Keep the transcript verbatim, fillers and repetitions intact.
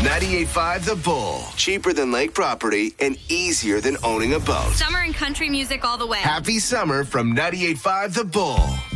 ninety-eight point five The Bull. Cheaper than lake property and easier than owning a boat. Summer and country music all the way. Happy summer from ninety-eight point five The Bull.